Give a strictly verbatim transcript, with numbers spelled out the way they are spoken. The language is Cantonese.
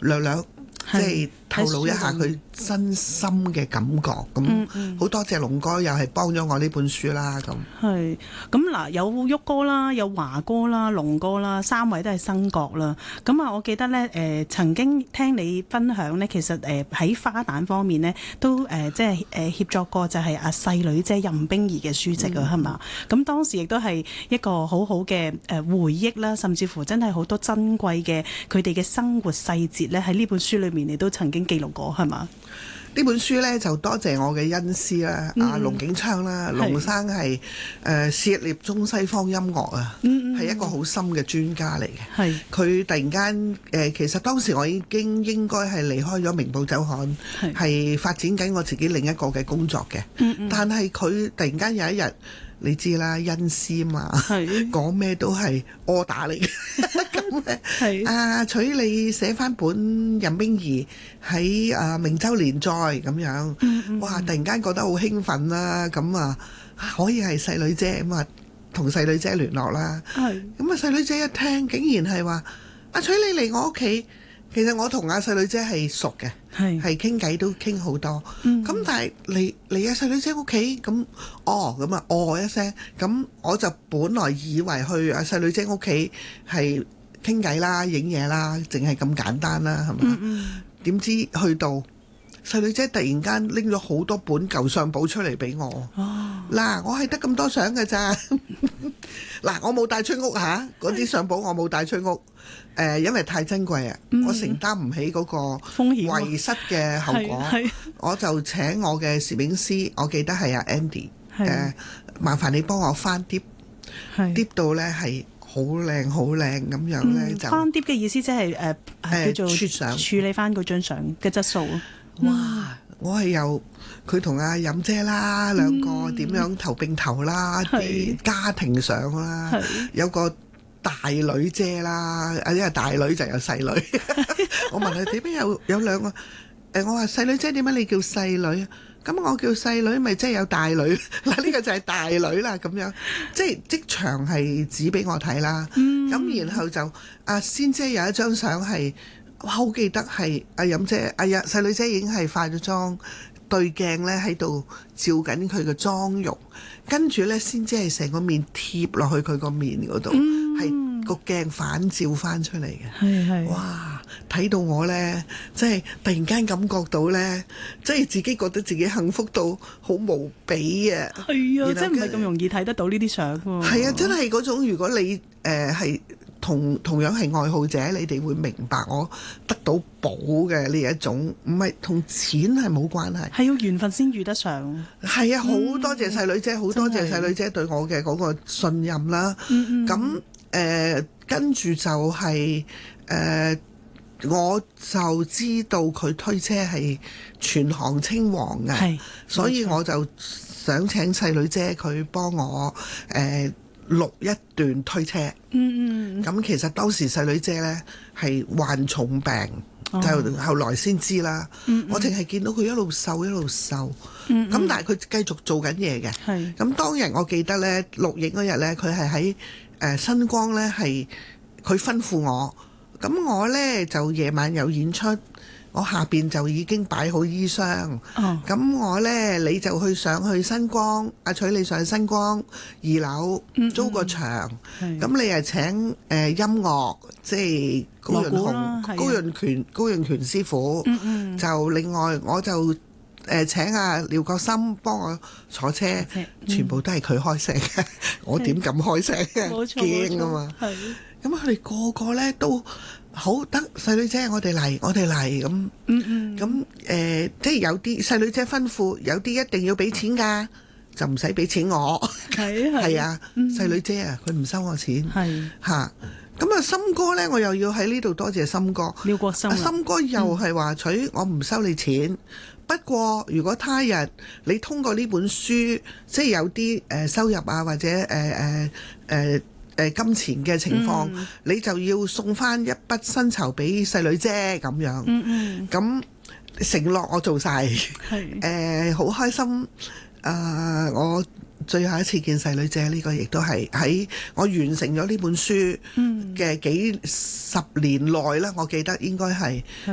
略略即係透露一下佢真心嘅感覺。咁好多謝龍哥又係幫咗我呢本書啦。咁係咁嗱，有旭哥啦，有華哥啦，龍哥啦，三位都係新角啦。咁啊，我記得咧誒、呃、曾經聽你分享咧，其實誒喺、呃、花旦方面咧都誒、呃、即係誒協作過就係阿細女姐任冰兒嘅書籍啊，係嘛、嗯？咁當時亦都係一個好好嘅誒回憶啦，甚至乎真係好多珍貴嘅佢哋嘅生活細節咧喺呢本書裏面你都曾經記錄過，係嘛？ 呢本書呢，就多謝我嘅恩師啦，阿龍景昌啦，龍生係誒涉獵中西方音樂啊，係、嗯嗯、一個好深嘅專家嚟嘅。係佢突然間誒、呃，其實當時我已經應該係離開咗明報週刊，係發展緊我自己另一個嘅工作嘅。嗯嗯但係佢突然間有一日。你知啦，恩師嘛，講咩都係柯打嚟嘅。咁咧，啊取你寫翻本任冰兒喺啊明州連載咁樣，嗯嗯哇！突然間覺得好興奮啦，咁啊可以係細女姐咁啊，同細女姐聯絡啦。係咁啊，細女姐一聽，竟然係話：阿取你嚟我屋企。其實我同阿細女姐係熟嘅，係係傾偈都傾好多。咁、嗯、但係嚟嚟阿細女姐屋企，咁哦咁啊，哦一聲，咁我就本來以為去阿細女姐屋企係傾偈啦、影嘢啦，淨係咁簡單啦，係嘛？點、嗯嗯、知去到細女姐突然間拎咗好多本舊相簿出嚟俾我。嗱、哦，我係得咁多相㗎咋？嗱，我冇帶出屋嚇，嗰啲相簿我冇帶出屋。誒、呃，因為太珍貴啊、嗯，我承擔唔起嗰個遺失嘅後果，我就請我嘅攝影師，我記得係阿 Andy， 誒、呃，麻煩你幫我翻碟，碟到咧係好靚好靚咁樣咧、嗯、就翻碟嘅意思即係誒、呃、叫做相處理翻嗰張相嘅質素。 哇！嗯、我係由佢同阿任姐啦兩個點樣頭並頭啦，啲家庭相啦，有個大女姐啦，啊，因為大女就有細女。我問佢點解有有兩個？誒、呃，我話細女姐點解你叫細女啊？咁我叫細女，咪即係有大女嗱？呢個就係大女啦，咁樣即係即場係指俾我睇啦。咁、嗯、然後就阿仙姐有一張相係，我好記得係阿任姐，阿任細女姐已經係化咗妝，對鏡咧喺度照緊佢嘅妝容，跟住咧仙姐係成個面貼落去佢個面嗰度。係個鏡反照翻出嚟嘅，係係，哇！睇到我咧，即係突然間感覺到咧，即係自己覺得自己幸福到好無比啊！係啊， 即係唔係咁容易睇得到呢啲相喎。 係啊，真係嗰種，如果你誒係、呃、同同樣係愛好者，你哋會明白我得到寶嘅呢一種，唔係同錢係冇關係， 係要緣分先遇得上。係啊，好多謝細女姐，好、嗯、多謝細女姐對我嘅嗰個信任啦。嗯嗯，咁。誒、呃、跟住就係、是、誒、呃，我就知道佢推車係全行稱王嘅，所以我就想請細女姐佢幫我誒、呃、錄一段推車。嗯嗯。咁其實當時細女姐咧係患重病，哦、就後來先知啦。嗯嗯，我淨係見到佢一路瘦一路瘦。嗯。咁但係佢繼續做緊嘢嘅。係。咁當日我記得咧錄影嗰日咧，佢係喺誒新光咧，係佢吩咐我，咁我咧就夜晚有演出，我下邊就已經擺好衣箱。哦，咁我咧你就去上去新光，阿取你上去新光二樓租個場，咁、嗯嗯、你係請誒、呃、音樂，即係高潤雄、高潤權、高潤權師傅。嗯嗯，就另外我就。誒、呃、請阿廖國森幫我坐車，嗯、全部都係佢開聲嘅，我點敢開聲嘅？驚啊嘛！係咁佢哋個個咧都好得細女姐，我哋嚟，我哋嚟咁。嗯嗯。咁誒、呃，即係有啲細女姐吩咐，有啲一定要俾錢㗎，就唔使俾錢我。係係啊，細女姐啊，佢唔收我錢。係嚇。咁啊，森哥咧，我又要喺呢度多謝森哥。廖國森啊，森哥又係話取我唔收你錢。不過，如果他日你通過呢本書，即係有啲誒、呃、收入啊，或者誒誒誒誒金錢嘅情況、嗯，你就要送翻一筆薪酬俾細女姐咁樣。嗯嗯。咁承諾我做晒，係誒好開心。啊、呃，我最後一次見細女姐呢、這個，亦都係喺我完成咗呢本書嘅幾十年內啦。我記得應該係。